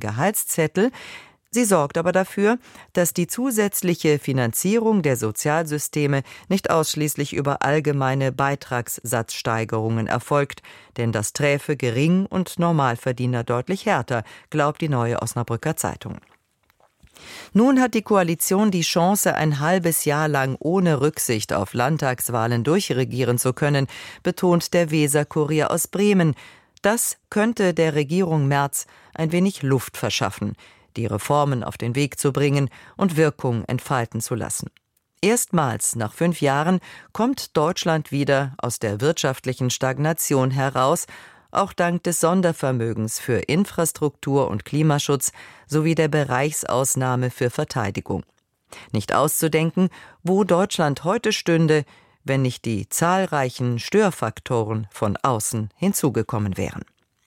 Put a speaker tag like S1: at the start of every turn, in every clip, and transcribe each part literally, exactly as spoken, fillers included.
S1: Gehaltszettel. Sie sorgt aber dafür, dass die zusätzliche Finanzierung der Sozialsysteme nicht ausschließlich über allgemeine Beitragssatzsteigerungen erfolgt, denn das träfe Gering- und Normalverdiener deutlich härter, glaubt die Neue Osnabrücker Zeitung. Nun hat die Koalition die Chance, ein halbes Jahr lang ohne Rücksicht auf Landtagswahlen durchregieren zu können, betont der Weser-Kurier aus Bremen. Das könnte der Regierung Merz ein wenig Luft verschaffen, die Reformen auf den Weg zu bringen und Wirkung entfalten zu lassen. Erstmals nach fünf Jahren kommt Deutschland wieder aus der wirtschaftlichen Stagnation heraus, auch dank des Sondervermögens für Infrastruktur und Klimaschutz sowie der Bereichsausnahme für Verteidigung. Nicht auszudenken, wo Deutschland heute stünde, wenn nicht die zahlreichen Störfaktoren von außen hinzugekommen wären.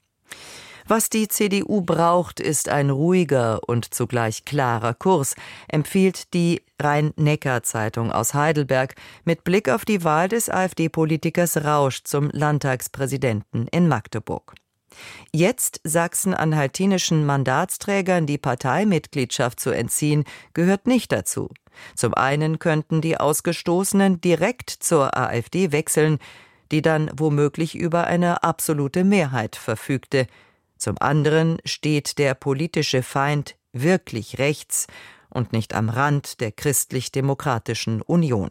S1: Was die C D U braucht, ist ein ruhiger und zugleich klarer Kurs, empfiehlt die Rhein-Neckar-Zeitung aus Heidelberg mit Blick auf die Wahl des AfD-Politikers Rausch zum Landtagspräsidenten in Magdeburg. Jetzt sachsen-anhaltinischen Mandatsträgern die Parteimitgliedschaft zu entziehen, gehört nicht dazu. Zum einen könnten die Ausgestoßenen direkt zur AfD wechseln, die dann womöglich über eine absolute Mehrheit verfügte. Zum anderen steht der politische Feind wirklich rechts und nicht am Rand der christlich-demokratischen Union.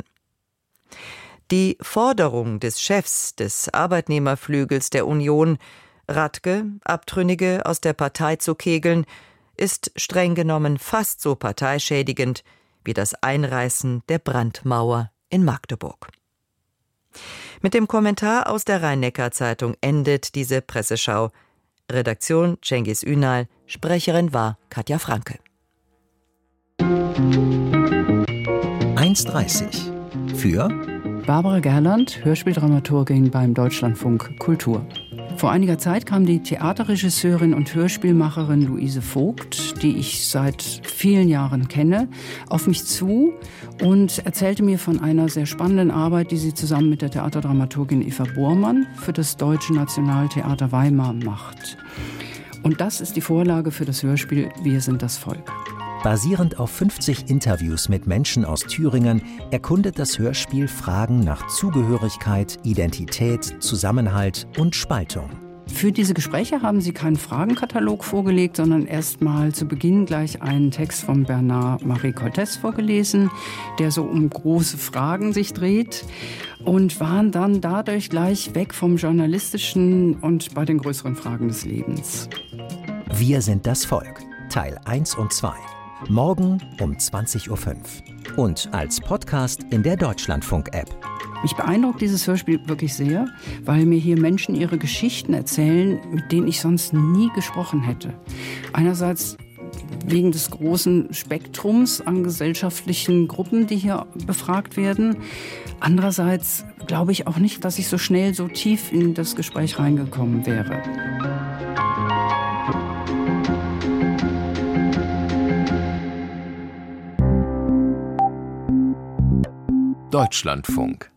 S1: Die Forderung des Chefs des Arbeitnehmerflügels der Union, Radke, Abtrünnige aus der Partei zu kegeln, ist streng genommen fast so parteischädigend wie das Einreißen der Brandmauer in Magdeburg. Mit dem Kommentar aus der Rhein-Neckar-Zeitung endet diese Presseschau. Redaktion Cengiz Ünal, Sprecherin war Katja Franke.
S2: eins dreißig für
S3: Barbara Gerland, Hörspieldramaturgin beim Deutschlandfunk Kultur. Vor einiger Zeit kam die Theaterregisseurin und Hörspielmacherin Luise Vogt, die ich seit vielen Jahren kenne, auf mich zu und erzählte mir von einer sehr spannenden Arbeit, die sie zusammen mit der Theaterdramaturgin Eva Bormann für das Deutsche Nationaltheater Weimar macht. Und das ist die Vorlage für das Hörspiel Wir sind das Volk.
S2: Basierend auf fünfzig Interviews mit Menschen aus Thüringen erkundet das Hörspiel Fragen nach Zugehörigkeit, Identität, Zusammenhalt und Spaltung.
S3: Für diese Gespräche haben sie keinen Fragenkatalog vorgelegt, sondern erst mal zu Beginn gleich einen Text von Bernard-Marie Cortès vorgelesen, der so um große Fragen sich dreht, und waren dann dadurch gleich weg vom Journalistischen und bei den größeren Fragen des Lebens.
S2: Wir sind das Volk, Teil eins und zwei. Morgen um zwanzig Uhr fünf. Und als Podcast in der Deutschlandfunk-App.
S3: Mich beeindruckt dieses Hörspiel wirklich sehr, weil mir hier Menschen ihre Geschichten erzählen, mit denen ich sonst nie gesprochen hätte. Einerseits wegen des großen Spektrums an gesellschaftlichen Gruppen, die hier befragt werden. Andererseits glaube ich auch nicht, dass ich so schnell so tief in das Gespräch reingekommen wäre.
S4: Deutschlandfunk.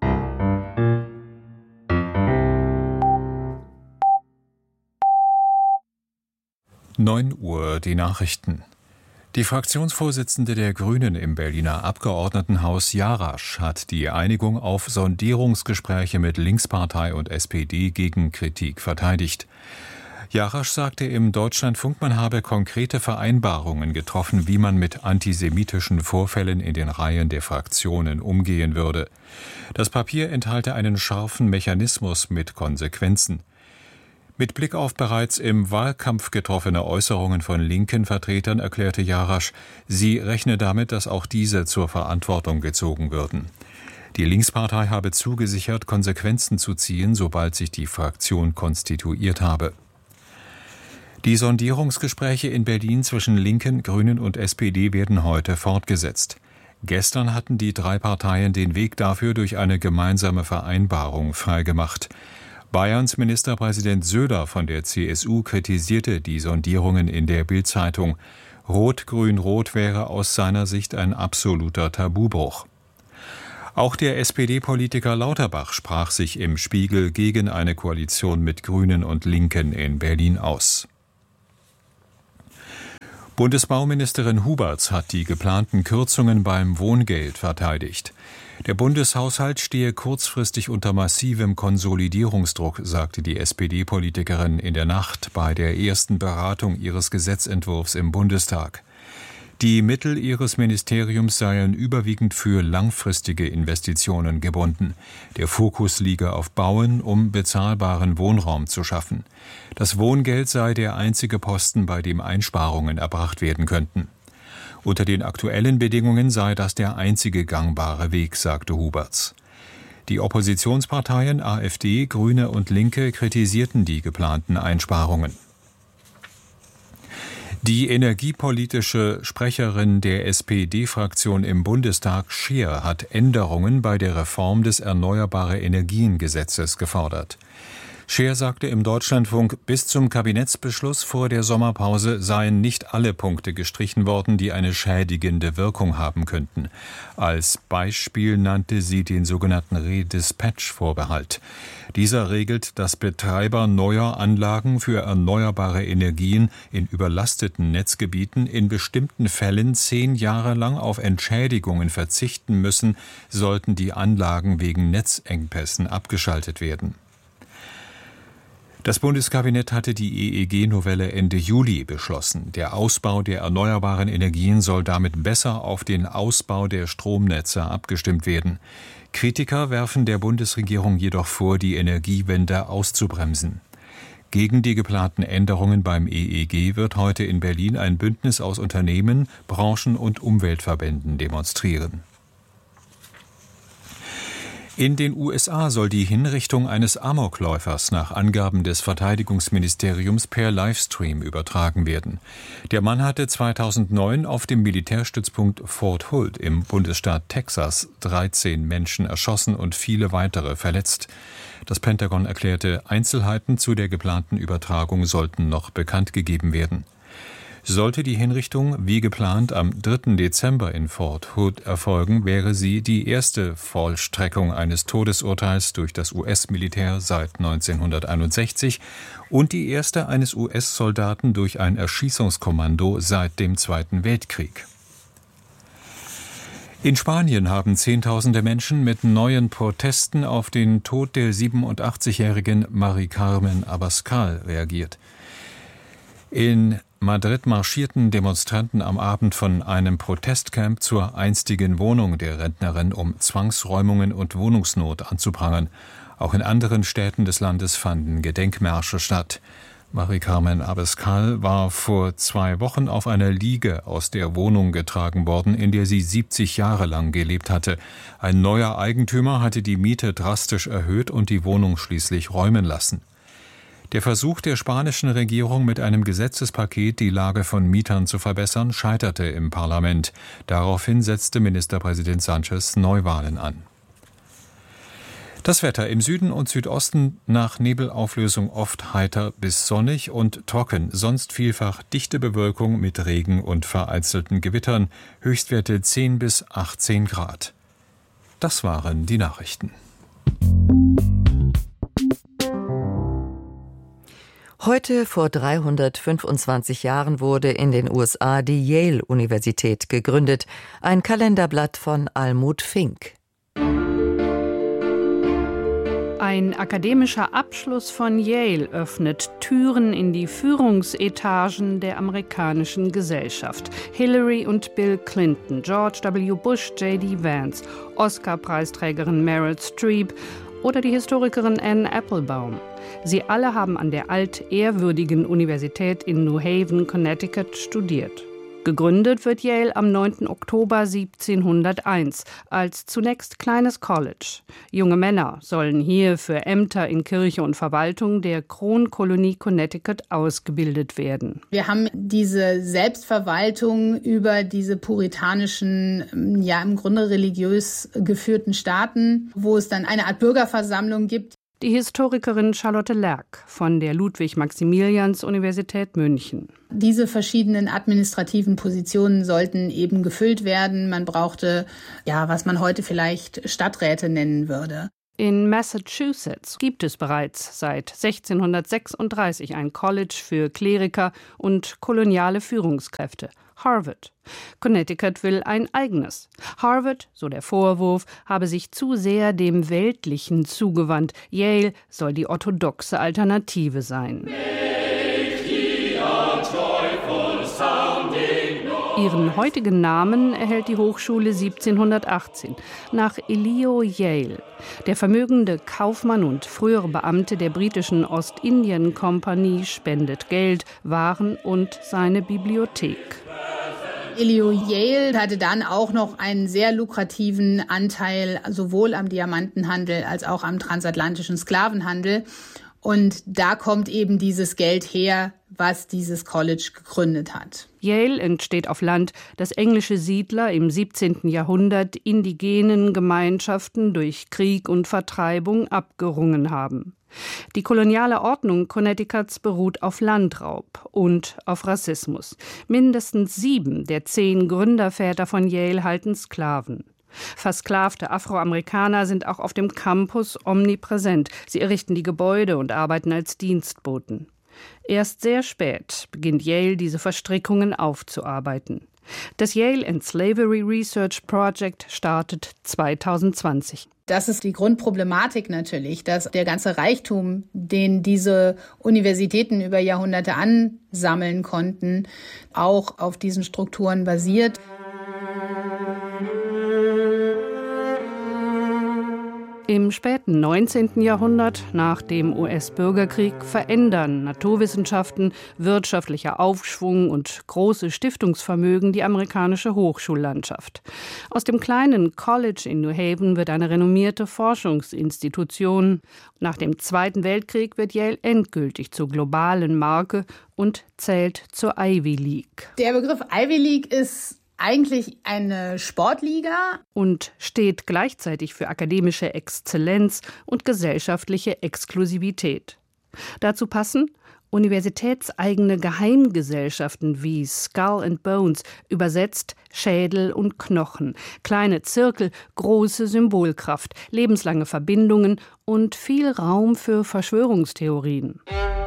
S4: neun Uhr, die Nachrichten. Die Fraktionsvorsitzende der Grünen im Berliner Abgeordnetenhaus Jarasch hat die Einigung auf Sondierungsgespräche mit Linkspartei und S P D gegen Kritik verteidigt. Jarasch sagte im Deutschlandfunk, man habe konkrete Vereinbarungen getroffen, wie man mit antisemitischen Vorfällen in den Reihen der Fraktionen umgehen würde. Das Papier enthalte einen scharfen Mechanismus mit Konsequenzen. Mit Blick auf bereits im Wahlkampf getroffene Äußerungen von linken Vertretern erklärte Jarasch, sie rechne damit, dass auch diese zur Verantwortung gezogen würden. Die Linkspartei habe zugesichert, Konsequenzen zu ziehen, sobald sich die Fraktion konstituiert habe. Die Sondierungsgespräche in Berlin zwischen Linken, Grünen und S P D werden heute fortgesetzt. Gestern hatten die drei Parteien den Weg dafür durch eine gemeinsame Vereinbarung freigemacht. Bayerns Ministerpräsident Söder von der C S U kritisierte die Sondierungen in der Bild-Zeitung. Rot-Grün-Rot wäre aus seiner Sicht ein absoluter Tabubruch. Auch der S P D-Politiker Lauterbach sprach sich im Spiegel gegen eine Koalition mit Grünen und Linken in Berlin aus. Bundesbauministerin Huberts hat die geplanten Kürzungen beim Wohngeld verteidigt. Der Bundeshaushalt stehe kurzfristig unter massivem Konsolidierungsdruck, sagte die S P D-Politikerin in der Nacht bei der ersten Beratung ihres Gesetzentwurfs im Bundestag. Die Mittel ihres Ministeriums seien überwiegend für langfristige Investitionen gebunden. Der Fokus liege auf Bauen, um bezahlbaren Wohnraum zu schaffen. Das Wohngeld sei der einzige Posten, bei dem Einsparungen erbracht werden könnten. Unter den aktuellen Bedingungen sei das der einzige gangbare Weg, sagte Huberts. Die Oppositionsparteien A f D, Grüne und Linke kritisierten die geplanten Einsparungen. Die energiepolitische Sprecherin der S P D-Fraktion im Bundestag, Scheer, hat Änderungen bei der Reform des Erneuerbare-Energien-Gesetzes gefordert. Scheer sagte im Deutschlandfunk, bis zum Kabinettsbeschluss vor der Sommerpause seien nicht alle Punkte gestrichen worden, die eine schädigende Wirkung haben könnten. Als Beispiel nannte sie den sogenannten Redispatch-Vorbehalt. Dieser regelt, dass Betreiber neuer Anlagen für erneuerbare Energien in überlasteten Netzgebieten in bestimmten Fällen zehn Jahre lang auf Entschädigungen verzichten müssen, sollten die Anlagen wegen Netzengpässen abgeschaltet werden. Das Bundeskabinett hatte die E E G-Novelle Ende Juli beschlossen. Der Ausbau der erneuerbaren Energien soll damit besser auf den Ausbau der Stromnetze abgestimmt werden. Kritiker werfen der Bundesregierung jedoch vor, die Energiewende auszubremsen. Gegen die geplanten Änderungen beim E E G wird heute in Berlin ein Bündnis aus Unternehmen, Branchen und Umweltverbänden demonstrieren. In den U S A soll die Hinrichtung eines Amokläufers nach Angaben des Verteidigungsministeriums per Livestream übertragen werden. Der Mann hatte zweitausendneun auf dem Militärstützpunkt Fort Hood im Bundesstaat Texas dreizehn Menschen erschossen und viele weitere verletzt. Das Pentagon erklärte, Einzelheiten zu der geplanten Übertragung sollten noch bekannt gegeben werden. Sollte die Hinrichtung wie geplant am dritten Dezember in Fort Hood erfolgen, wäre sie die erste Vollstreckung eines Todesurteils durch das U S-Militär seit neunzehnhunderteinundsechzig und die erste eines U S-Soldaten durch ein Erschießungskommando seit dem Zweiten Weltkrieg. In Spanien haben Zehntausende Menschen mit neuen Protesten auf den Tod der siebenundachtzigjährigen Mari Carmen Abascal reagiert. In Madrid marschierten Demonstranten am Abend von einem Protestcamp zur einstigen Wohnung der Rentnerin, um Zwangsräumungen und Wohnungsnot anzuprangern. Auch in anderen Städten des Landes fanden Gedenkmärsche statt. Mari Carmen Abascal war vor zwei Wochen auf einer Liege aus der Wohnung getragen worden, in der sie siebzig Jahre lang gelebt hatte. Ein neuer Eigentümer hatte die Miete drastisch erhöht und die Wohnung schließlich räumen lassen. Der Versuch der spanischen Regierung, mit einem Gesetzespaket die Lage von Mietern zu verbessern, scheiterte im Parlament. Daraufhin setzte Ministerpräsident Sánchez Neuwahlen an. Das Wetter im Süden und Südosten nach Nebelauflösung oft heiter bis sonnig und trocken, sonst vielfach dichte Bewölkung mit Regen und vereinzelten Gewittern, Höchstwerte zehn bis achtzehn Grad. Das waren die Nachrichten.
S1: Heute vor dreihundertfünfundzwanzig Jahren wurde in den U S A die Yale-Universität gegründet, ein Kalenderblatt von Almut Fink.
S3: Ein akademischer Abschluss von Yale öffnet Türen in die Führungsetagen der amerikanischen Gesellschaft. Hillary und Bill Clinton, George W. Bush, J D. Vance, Oscar-Preisträgerin Meryl Streep oder die Historikerin Anne Applebaum. Sie alle haben an der altehrwürdigen Universität in New Haven, Connecticut, studiert. Gegründet wird Yale am neunten Oktober siebzehnhunderteins als zunächst kleines College. Junge Männer sollen hier für Ämter in Kirche und Verwaltung der Kronkolonie Connecticut ausgebildet werden.
S5: Wir haben diese Selbstverwaltung über diese puritanischen, ja im Grunde religiös geführten Staaten, wo es dann eine Art Bürgerversammlung gibt.
S3: Die Historikerin Charlotte Lerck von der Ludwig-Maximilians-Universität München.
S5: Diese verschiedenen administrativen Positionen sollten eben gefüllt werden. Man brauchte, ja, was man heute vielleicht Stadträte nennen würde.
S3: In Massachusetts gibt es bereits seit sechzehnhundertsechsunddreißig ein College für Kleriker und koloniale Führungskräfte, Harvard. Connecticut will ein eigenes. Harvard, so der Vorwurf, habe sich zu sehr dem Weltlichen zugewandt. Yale soll die orthodoxe Alternative sein. Ihren heutigen Namen erhält die Hochschule siebzehnhundertachtzehn nach Elio Yale. Der vermögende Kaufmann und frühere Beamte der britischen Ostindien-Kompanie spendet Geld, Waren und seine Bibliothek.
S5: Elio Yale hatte dann auch noch einen sehr lukrativen Anteil sowohl am Diamantenhandel als auch am transatlantischen Sklavenhandel. Und da kommt eben dieses Geld her, was dieses College gegründet hat.
S3: Yale entsteht auf Land, das englische Siedler im siebzehnten Jahrhundert indigenen Gemeinschaften durch Krieg und Vertreibung abgerungen haben. Die koloniale Ordnung Connecticuts beruht auf Landraub und auf Rassismus. Mindestens sieben der zehn Gründerväter von Yale halten Sklaven. Versklavte Afroamerikaner sind auch auf dem Campus omnipräsent. Sie errichten die Gebäude und arbeiten als Dienstboten. Erst sehr spät beginnt Yale, diese Verstrickungen aufzuarbeiten. Das Yale and Slavery Research Project startet zweitausendzwanzig.
S5: Das ist die Grundproblematik natürlich, dass der ganze Reichtum, den diese Universitäten über Jahrhunderte ansammeln konnten, auch auf diesen Strukturen basiert.
S3: Im späten neunzehnten Jahrhundert, nach dem U S-Bürgerkrieg, verändern Naturwissenschaften, wirtschaftlicher Aufschwung und große Stiftungsvermögen die amerikanische Hochschullandschaft. Aus dem kleinen College in New Haven wird eine renommierte Forschungsinstitution. Nach dem Zweiten Weltkrieg wird Yale endgültig zur globalen Marke und zählt zur Ivy League.
S5: Der Begriff Ivy League ist eigentlich eine Sportliga
S3: und steht gleichzeitig für akademische Exzellenz und gesellschaftliche Exklusivität. Dazu passen universitätseigene Geheimgesellschaften wie Skull and Bones, übersetzt Schädel und Knochen, kleine Zirkel, große Symbolkraft, lebenslange Verbindungen und viel Raum für Verschwörungstheorien.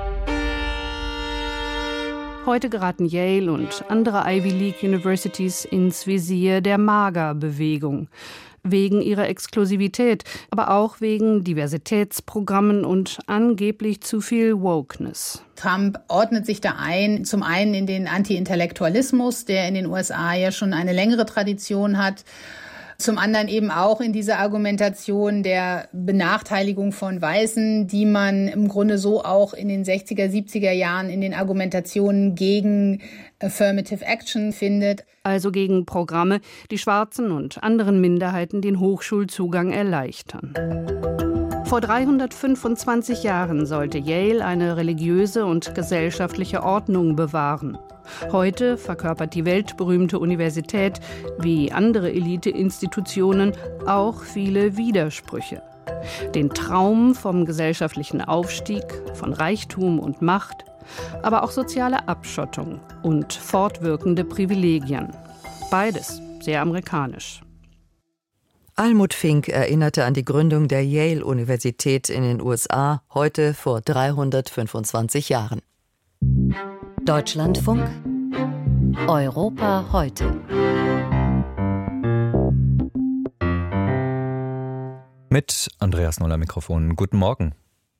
S3: Heute geraten Yale und andere Ivy League Universities ins Visier der MAGA-Bewegung. Wegen ihrer Exklusivität, aber auch wegen Diversitätsprogrammen und angeblich zu viel Wokeness.
S5: Trump ordnet sich da ein, zum einen in den Anti-Intellektualismus, der in den U S A ja schon eine längere Tradition hat, zum anderen eben auch in diese Argumentation der Benachteiligung von Weißen, die man im Grunde so auch in den sechziger, siebziger Jahren in den Argumentationen gegen Affirmative Action findet.
S3: Also gegen Programme, die Schwarzen und anderen Minderheiten den Hochschulzugang erleichtern. Vor dreihundertfünfundzwanzig Jahren sollte Yale eine religiöse und gesellschaftliche Ordnung bewahren. Heute verkörpert die weltberühmte Universität, wie andere Eliteinstitutionen, auch viele Widersprüche. Den Traum vom gesellschaftlichen Aufstieg, von Reichtum und Macht, aber auch soziale Abschottung und fortwirkende Privilegien. Beides sehr amerikanisch.
S1: Almut Fink erinnerte an die Gründung der Yale-Universität in den U S A, heute vor dreihundertfünfundzwanzig Jahren.
S6: Deutschlandfunk Europa heute.
S7: Mit Andreas Noller Mikrofon. Guten Morgen.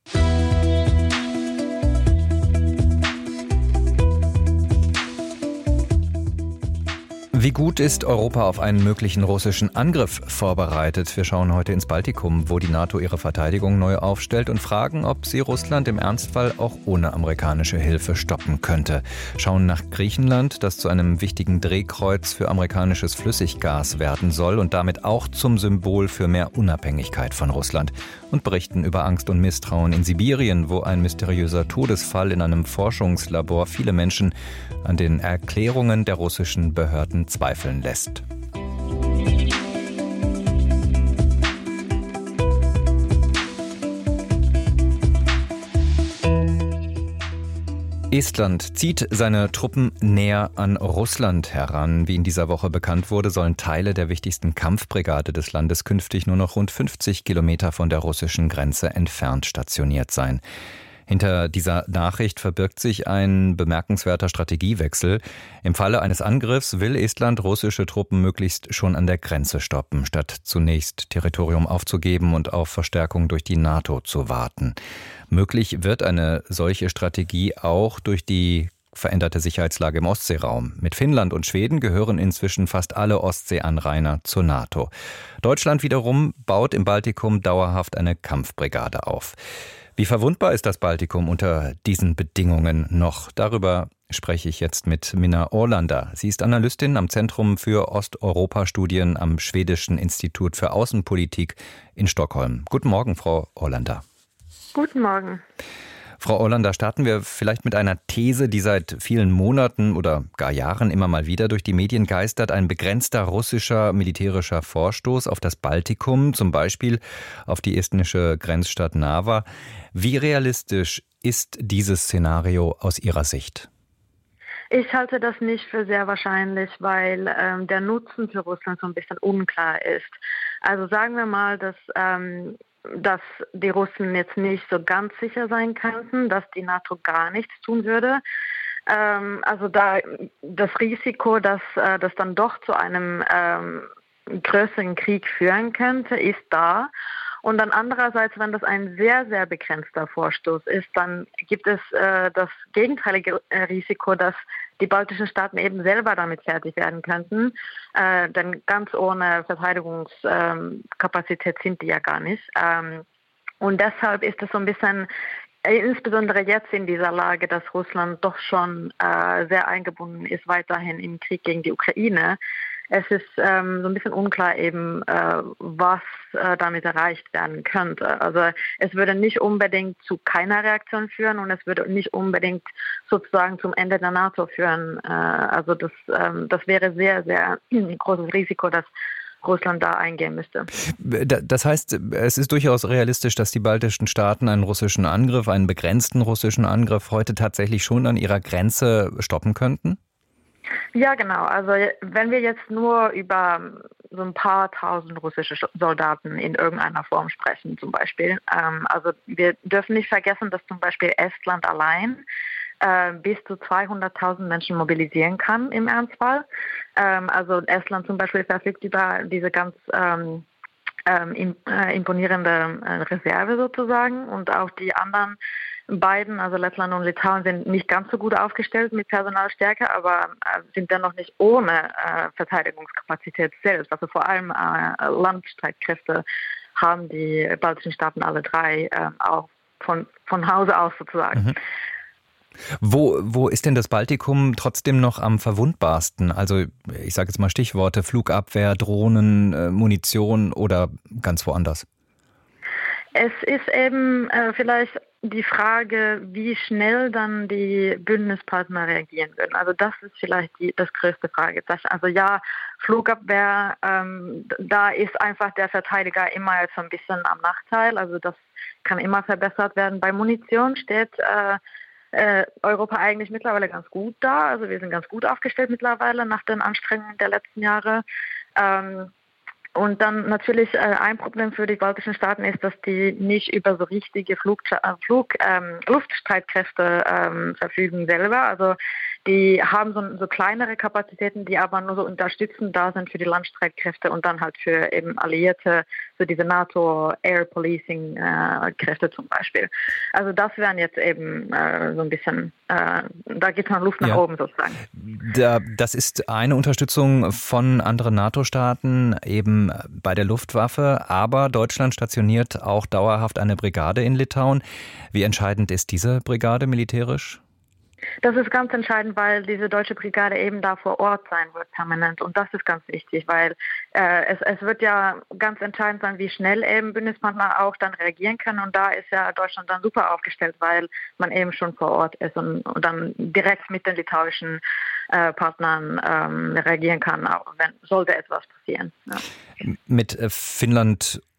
S7: Wie gut ist Europa auf einen möglichen russischen Angriff vorbereitet? Wir schauen heute ins Baltikum, wo die NATO ihre Verteidigung neu aufstellt und fragen, ob sie Russland im Ernstfall auch ohne amerikanische Hilfe stoppen könnte. Schauen nach Griechenland, das zu einem wichtigen Drehkreuz für amerikanisches Flüssiggas werden soll und damit auch zum Symbol für mehr Unabhängigkeit von Russland. Und berichten über Angst und Misstrauen in Sibirien, wo ein mysteriöser Todesfall in einem Forschungslabor viele Menschen an den Erklärungen der russischen Behörden zweifeln lässt. Estland zieht seine Truppen näher an Russland heran. Wie in dieser Woche bekannt wurde, sollen Teile der wichtigsten Kampfbrigade des Landes künftig nur noch rund fünfzig Kilometer von der russischen Grenze entfernt stationiert sein. Hinter dieser Nachricht verbirgt sich ein bemerkenswerter Strategiewechsel. Im Falle eines Angriffs will Estland russische Truppen möglichst schon an der Grenze stoppen, statt zunächst Territorium aufzugeben und auf Verstärkung durch die NATO zu warten. Möglich wird eine solche Strategie auch durch die veränderte Sicherheitslage im Ostseeraum. Mit Finnland und Schweden gehören inzwischen fast alle Ostseeanrainer zur NATO. Deutschland wiederum baut im Baltikum dauerhaft eine Kampfbrigade auf. Wie verwundbar ist das Baltikum unter diesen Bedingungen noch? Darüber spreche ich jetzt mit Minna Orlander. Sie ist Analystin am Zentrum für Osteuropa-Studien am Schwedischen Institut für Außenpolitik in Stockholm. Guten Morgen, Frau Orlander.
S8: Guten Morgen.
S7: Frau Orlander, starten wir vielleicht mit einer These, die seit vielen Monaten oder gar Jahren immer mal wieder durch die Medien geistert. Ein begrenzter russischer militärischer Vorstoß auf das Baltikum, zum Beispiel auf die estnische Grenzstadt Narva. Wie realistisch ist dieses Szenario aus Ihrer Sicht?
S8: Ich halte das nicht für sehr wahrscheinlich, weil ähm, der Nutzen für Russland so ein bisschen unklar ist. Also sagen wir mal, dass ähm, dass die Russen jetzt nicht so ganz sicher sein könnten, dass die NATO gar nichts tun würde. Ähm, also da das Risiko, dass äh, das dann doch zu einem ähm, größeren Krieg führen könnte, ist da. Und dann andererseits, wenn das ein sehr, sehr begrenzter Vorstoß ist, dann gibt es äh, das gegenteilige Risiko, dass die baltischen Staaten eben selber damit fertig werden könnten. Äh, denn ganz ohne Verteidigungskapazität sind die ja gar nicht. Ähm, und deshalb ist es so ein bisschen, äh, insbesondere jetzt in dieser Lage, dass Russland doch schon äh, sehr eingebunden ist weiterhin im Krieg gegen die Ukraine. Es ist ähm, so ein bisschen unklar eben, äh, was äh, damit erreicht werden könnte. Also es würde nicht unbedingt zu keiner Reaktion führen und es würde nicht unbedingt sozusagen zum Ende der NATO führen. Äh, also das, ähm, das wäre sehr, sehr ein großes Risiko, dass Russland da eingehen müsste.
S7: Das heißt, es ist durchaus realistisch, dass die baltischen Staaten einen russischen Angriff, einen begrenzten russischen Angriff heute tatsächlich schon an ihrer Grenze stoppen könnten?
S8: Ja, genau. Also wenn wir jetzt nur über so ein paar tausend russische Soldaten in irgendeiner Form sprechen zum Beispiel. Ähm, also wir dürfen nicht vergessen, dass zum Beispiel Estland allein äh, bis zu zweihunderttausend Menschen mobilisieren kann im Ernstfall. Ähm, also Estland zum Beispiel verfügt über diese ganz ähm, ähm, imponierende äh, Reserve sozusagen und auch die anderen beiden, also Lettland und Litauen, sind nicht ganz so gut aufgestellt mit Personalstärke, aber äh, sind dennoch nicht ohne äh, Verteidigungskapazität selbst. Also vor allem äh, Landstreitkräfte haben die baltischen Staaten alle drei äh, auch von, von Hause aus sozusagen.
S7: Mhm. Wo, wo ist denn das Baltikum trotzdem noch am verwundbarsten? Also ich sage jetzt mal Stichworte, Flugabwehr, Drohnen, äh, Munition oder ganz woanders?
S8: Es ist eben äh, vielleicht die Frage, wie schnell dann die Bündnispartner reagieren würden. Also das ist vielleicht die, das größte Fragezeichen. Also ja, Flugabwehr, ähm, da ist einfach der Verteidiger immer jetzt so ein bisschen am Nachteil. Also das kann immer verbessert werden. Bei Munition steht äh, äh, Europa eigentlich mittlerweile ganz gut da. Also wir sind ganz gut aufgestellt mittlerweile nach den Anstrengungen der letzten Jahre. Ähm, Und dann natürlich äh, ein Problem für die baltischen Staaten ist, dass die nicht über so richtige Flug, äh, Flug, ähm, Luftstreitkräfte ähm, verfügen selber. Also die haben so, so kleinere Kapazitäten, die aber nur so unterstützend da sind für die Landstreitkräfte und dann halt für eben Alliierte, so diese NATO Air Policing äh, Kräfte zum Beispiel. Also das wären jetzt eben äh, so ein bisschen, äh, da geht man Luft nach
S7: ja.
S8: oben sozusagen.
S7: Da, das ist eine Unterstützung von anderen NATO-Staaten eben bei der Luftwaffe, aber Deutschland stationiert auch dauerhaft eine Brigade in Litauen. Wie entscheidend ist diese Brigade militärisch?
S8: Das ist ganz entscheidend, weil diese deutsche Brigade eben da vor Ort sein wird, permanent. Und das ist ganz wichtig, weil äh, es, es wird ja ganz entscheidend sein, wie schnell eben Bündnispartner auch dann reagieren können. Und da ist ja Deutschland dann super aufgestellt, weil man eben schon vor Ort ist und, und dann direkt mit den litauischen äh, Partnern ähm, reagieren kann, auch wenn sollte etwas passieren. Ja.
S7: Mit Finnland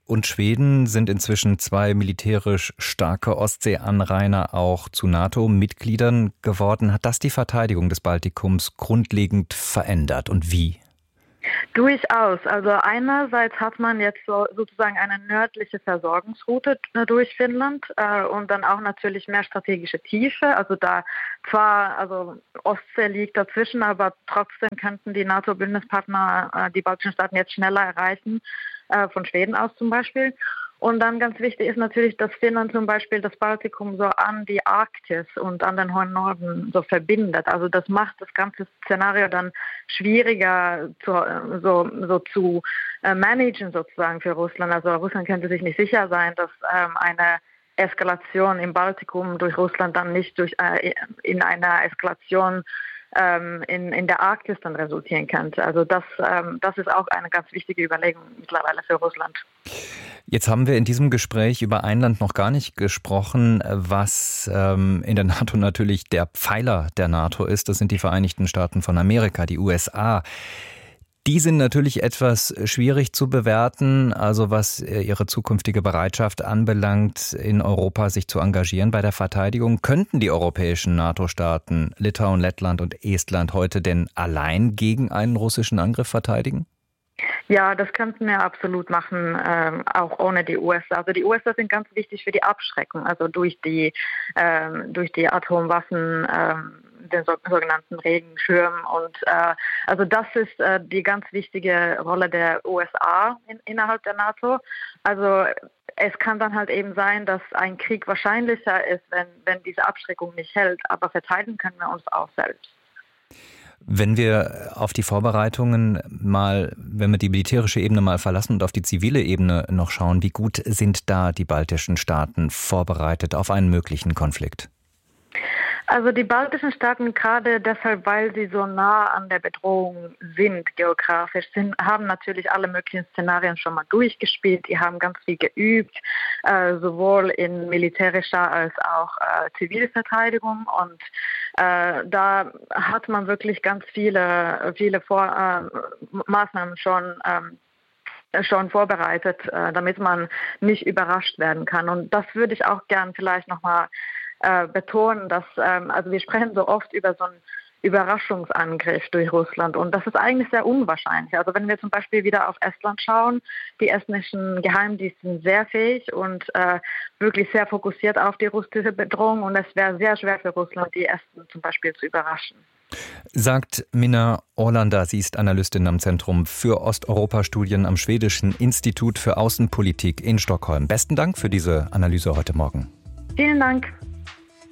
S7: und Schweden sind inzwischen zwei militärisch starke Ostseeanrainer auch zu NATO-Mitgliedern geworden. Hat das die Verteidigung des Baltikums grundlegend verändert und wie?
S8: Durchaus. Also einerseits hat man jetzt so, sozusagen eine nördliche Versorgungsroute durch Finnland äh, und dann auch natürlich mehr strategische Tiefe. Also da zwar, also Ostsee liegt dazwischen, aber trotzdem könnten die NATO-Bündnispartner äh, die baltischen Staaten jetzt schneller erreichen, äh, von Schweden aus zum Beispiel. Und dann ganz wichtig ist natürlich, dass Finnland zum Beispiel das Baltikum so an die Arktis und an den hohen Norden so verbindet. Also das macht das ganze Szenario dann schwieriger zu, so, so zu äh, managen sozusagen für Russland. Also Russland könnte sich nicht sicher sein, dass ähm, eine Eskalation im Baltikum durch Russland dann nicht durch äh, in einer Eskalation ähm, in, in der Arktis dann resultieren könnte. Also das, ähm, das ist auch eine ganz wichtige Überlegung mittlerweile für Russland.
S7: Jetzt haben wir in diesem Gespräch über ein Land noch gar nicht gesprochen, was ähm, in der NATO natürlich der Pfeiler der NATO ist. Das sind die Vereinigten Staaten von Amerika, die U S A. Die sind natürlich etwas schwierig zu bewerten, also was ihre zukünftige Bereitschaft anbelangt, in Europa sich zu engagieren bei der Verteidigung. Könnten die europäischen NATO-Staaten, Litauen, Lettland und Estland heute denn allein gegen einen russischen Angriff verteidigen?
S8: Ja, das könnten wir absolut machen, ähm, auch ohne die U S A. Also die U S A sind ganz wichtig für die Abschreckung, also durch die ähm, durch die Atomwaffen, ähm, den so, sogenannten Regenschirm. Und äh, also das ist äh, die ganz wichtige Rolle der U S A in, innerhalb der NATO. Also es kann dann halt eben sein, dass ein Krieg wahrscheinlicher ist, wenn wenn diese Abschreckung nicht hält. Aber verteidigen können wir uns auch selbst.
S7: Wenn wir auf die Vorbereitungen mal, wenn wir die militärische Ebene mal verlassen und auf die zivile Ebene noch schauen, wie gut sind da die baltischen Staaten vorbereitet auf einen möglichen Konflikt?
S8: Also die baltischen Staaten, gerade deshalb, weil sie so nah an der Bedrohung sind, geografisch, sind, haben natürlich alle möglichen Szenarien schon mal durchgespielt. Die haben ganz viel geübt, äh, sowohl in militärischer als auch äh, Zivilverteidigung. Und äh, da hat man wirklich ganz viele, viele Vor- äh, Maßnahmen schon ähm, schon vorbereitet, äh, damit man nicht überrascht werden kann. Und das würde ich auch gern vielleicht nochmal äh, betonen, dass, ähm, also wir sprechen so oft über so einen Überraschungsangriff durch Russland und das ist eigentlich sehr unwahrscheinlich. Also wenn wir zum Beispiel wieder auf Estland schauen, die estnischen Geheimdienste sind sehr fähig und äh, wirklich sehr fokussiert auf die russische Bedrohung und es wäre sehr schwer für Russland, die Esten zum Beispiel zu überraschen.
S7: Sagt Minna Orlander, sie ist Analystin am Zentrum für Osteuropa-Studien am Schwedischen Institut für Außenpolitik in Stockholm. Besten Dank für diese Analyse heute Morgen.
S8: Vielen Dank.